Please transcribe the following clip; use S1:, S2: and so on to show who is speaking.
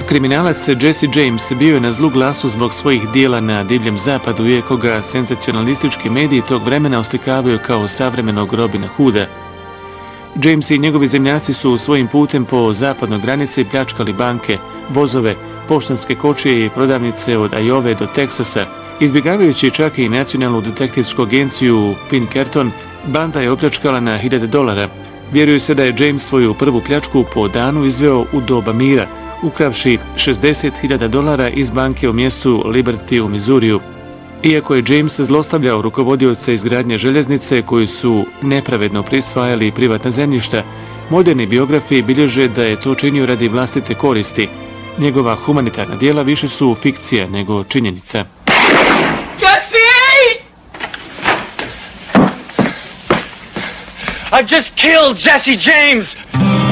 S1: Kriminalac Jesse James bio je na zlu glasu zbog svojih dijela na divljem zapadu, iako ga senzacionalistički mediji tog vremena oslikavaju kao savremenog Robina Hooda. James i njegovi zemljaci su svojim putem po zapadnoj granici pljačkali banke, vozove, poštanske kočije i prodavnice od Iove do Teksasa, izbjegavajući čak i nacionalnu detektivsku agenciju Pinkerton. Banda je opljačkala na $1000. Vjeruje se da je James svoju prvu pljačku po danu izveo u doba mira, ukravši $60,000 iz banke u mjestu Liberty u Missouriju. Iako je James zlostavljao rukovodioce izgradnje željeznice koji su nepravedno prisvajali privatna zemljišta, moderni biografi bilježe da je to činio radi vlastite koristi. Njegova humanitarna djela više su fikcija nego činjenica.
S2: I've just killed Jesse James!